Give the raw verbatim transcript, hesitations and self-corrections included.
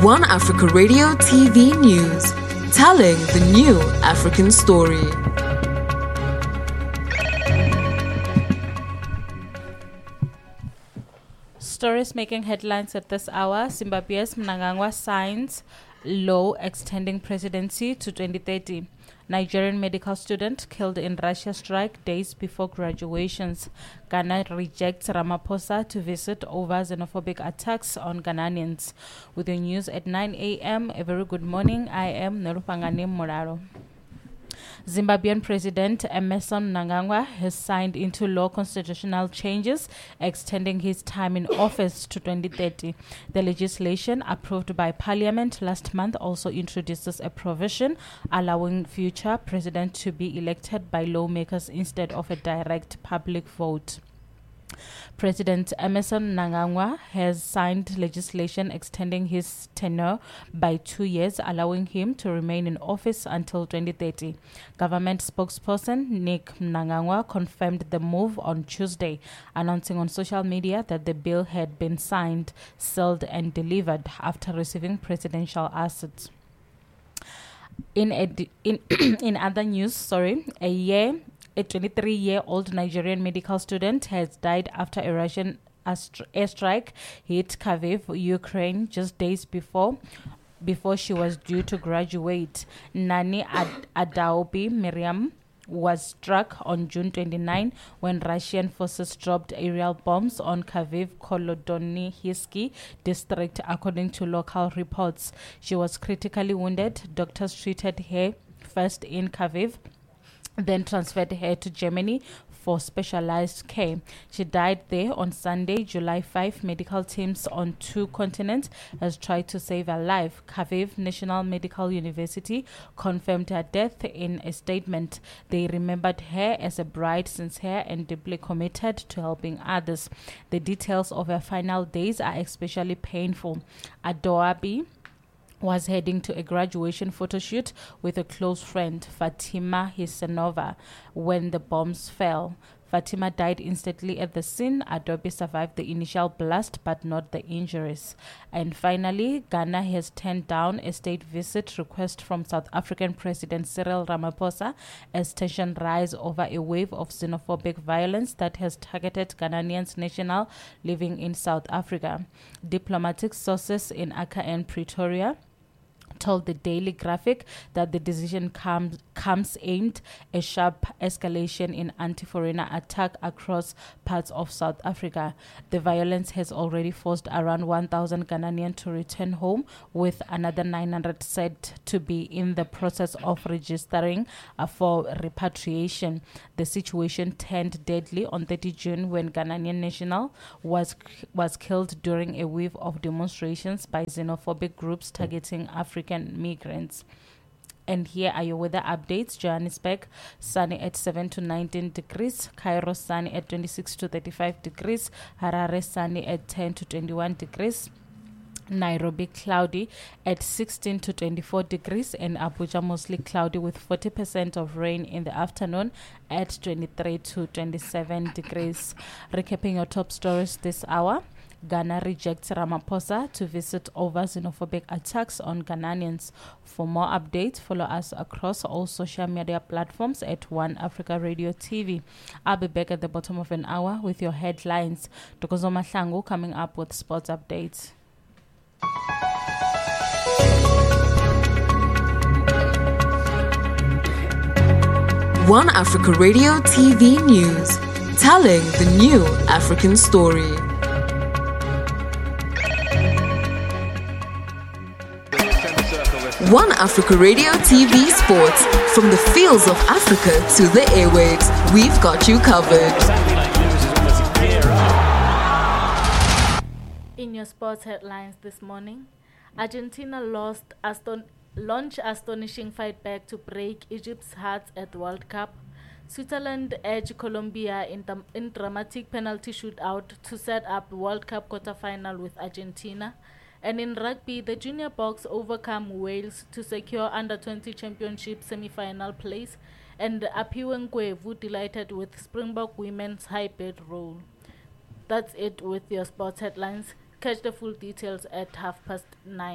One Africa Radio T V News, telling the new African story. Stories making headlines at this hour. Zimbabwe's Mnangagwa signs law extending presidency to twenty thirty. Nigerian medical student killed in Russia strike days before graduations. Ghana rejects Ramaphosa to visit over xenophobic attacks on Ghanaians. With the news at nine a.m. A very good morning. I am Nerupangane Moraro. Zimbabwean President Emmerson Mnangagwa has signed into law constitutional changes extending his time in office to twenty thirty. The legislation approved by Parliament last month also introduces a provision allowing future president to be elected by lawmakers instead of a direct public vote. President Emmerson Mnangagwa has signed legislation extending his tenure by two years, allowing him to remain in office until twenty thirty. Government spokesperson Nick Mnangagwa confirmed the move on Tuesday, announcing on social media that the bill had been signed, sealed, and delivered after receiving presidential assets. In edi- in in other news, sorry, a year. A twenty-three-year-old Nigerian medical student has died after a Russian astri- airstrike hit Kharkiv, Ukraine, just days before before she was due to graduate. Nani Ad- Adaobi Miriam was struck on June twenty-ninth when Russian forces dropped aerial bombs on Kharkiv Kolodonihisky district, according to local reports. She was critically wounded. Doctors treated her first in Kharkiv, then transferred her to Germany for specialized care. She died there on Sunday, July fifth. Medical teams on two continents has tried to save her life. Kharkiv National Medical University confirmed her death in a statement. They remembered her as a bright, sincere, and deeply committed to helping others. The details of her final days are especially painful. Adoabi was heading to a graduation photo shoot with a close friend, Fatima Hisenova, when the bombs fell. Fatima died instantly at the scene. Adobe survived the initial blast, but not the injuries. And finally, Ghana has turned down a state visit request from South African President Cyril Ramaphosa as tensions rise over a wave of xenophobic violence that has targeted Ghanaians national living in South Africa. Diplomatic sources in Accra and Pretoria told the Daily Graphic that the decision comes comes aimed a sharp escalation in anti-foreigner attack across parts of South Africa. The violence has already forced around one thousand Ghanaians to return home, with another nine hundred said to be in the process of registering uh, for repatriation. The situation turned deadly on thirtieth of June when Ghanaian national was was killed during a wave of demonstrations by xenophobic groups targeting African migrants. And here are your weather updates. Johannesburg, sunny at seven to nineteen degrees. Cairo, sunny at twenty-six to thirty-five degrees. Harare, sunny at ten to twenty-one degrees. Nairobi, cloudy at sixteen to twenty-four degrees. And Abuja, mostly cloudy with forty percent of rain in the afternoon at twenty-three to twenty-seven degrees. Recapping your top stories this hour. Ghana rejects Ramaphosa to visit over xenophobic attacks on Ghanaians. For more updates, follow us across all social media platforms at One Africa Radio T V. I'll be back at the bottom of an hour with your headlines. Dokozo Mahlangu coming up with sports updates. One Africa Radio T V News, telling the new African story. One Africa Radio T V Sports. From the fields of Africa to the airwaves, we've got you covered. In your sports headlines this morning, Argentina lost aston- launched astonishing fight back to break Egypt's hearts at the World Cup. Switzerland edged Colombia in, th- in dramatic penalty shootout to set up the World Cup quarterfinal with Argentina. And in rugby, the junior Boks overcome Wales to secure under twenty championship semi-final place, and Aphiwe Nkwevu delighted with Springbok women's high bid role. That's it with your sports headlines. Catch the full details at half past nine.